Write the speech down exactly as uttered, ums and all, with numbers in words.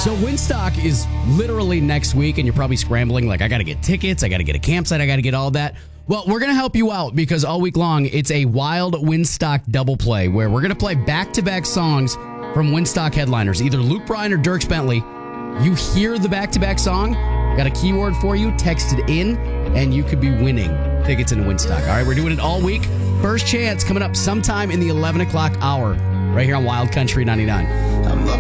So Winstock is literally next week, and you're probably scrambling like, I got to get tickets, I got to get a campsite, I got to get all that. Well, we're going to help you out because all week long, it's a wild Winstock double play where we're going to play back-to-back songs from Winstock headliners, either Luke Bryan or Dierks Bentley. You hear the back-to-back song, got a keyword for you, text it in, and you could be winning tickets into Winstock. All right, we're doing it all week. First chance coming up sometime in the eleven o'clock hour right here on Wild Country ninety-nine. I'm